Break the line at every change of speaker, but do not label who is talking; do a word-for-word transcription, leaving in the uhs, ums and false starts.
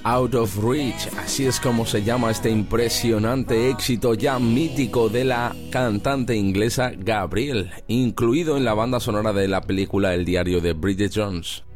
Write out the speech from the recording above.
Out of Reach, así es como se llama este impresionante éxito ya mítico de la cantante inglesa Gabrielle, incluido en la banda sonora de la película El diario de Bridget Jones.